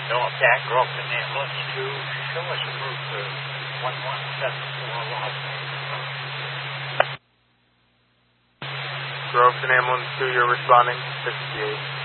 No attack, Groveton Ambulance 2. Show us a route 1174 Los Angeles. Groveton Ambulance 2, you're responding. 68.